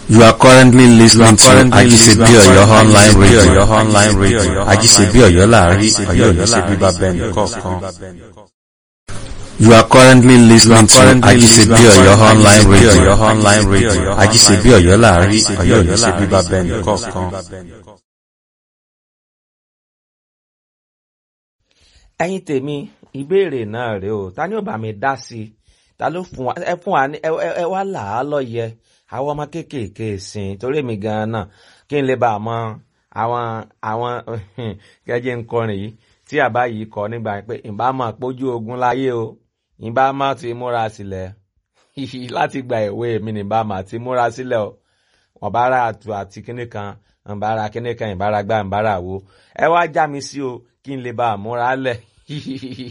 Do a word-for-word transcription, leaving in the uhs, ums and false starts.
You are currently listening to Ajisebi Oyo online radio. Online radio. Ajisebi Oyo láàrin Ọ̀yọ́ ní ṣe bíbá bẹ́ẹ̀ni kọ̀ọ̀kan. You are currently listening to Ajisebi Oyo online radio. Online radio. Ajisebi Oyo láàrin Ọ̀yọ́ ní ṣe bíbá bẹ́ẹ̀ni kọ̀ọ̀kan. Ẹ̀yin tèmi, ìbéèrè náà rèé o, ta ni ó bá mi dá sí i? Ta ló fún wa ẹ fún wa ní ẹ wá là á lọ́yẹ àwọn ọmọ kéékèèké sìn torí èmi gan-an náà kí n lè bá a mọ àwọn àwọn gẹ́gẹ́ ń kọrin yìí tí àbá yìí kọ nígbà pé ìbá máa pójú ogun láyé o ìbá máa ti múra sílẹ̀ láti gba ìwé mi ní ìbá máa ti múra sílẹ̀ o wọ́n bá ra àtù àti kíní kan ìbára kíní kan ìbára gbá ìbára wo ẹ wá já mi sí o kí n lè bá a múra lẹ̀.